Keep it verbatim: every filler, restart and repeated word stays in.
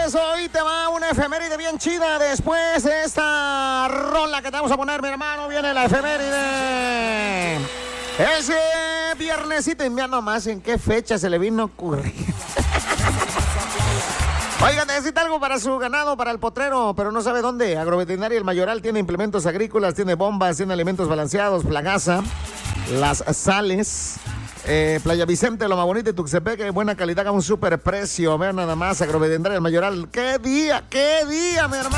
señores, hoy te va una efeméride bien chida. Después de esta rola que te vamos a poner, mi hermano, viene la efeméride. Ese viernesito, y mira nomás en qué fecha se le vino a ocurrir. Oiga, necesita algo para su ganado, para el potrero, pero no sabe dónde. Agroveterinaria El Mayoral tiene implementos agrícolas, tiene bombas, tiene alimentos balanceados, Plagaza, Las Sales, eh, Playa Vicente, Loma Bonita y Tuxtepec, buena calidad a un super precio. Vean nada más, Agroveterinaria El Mayoral. ¡Qué día, qué día, mi hermano!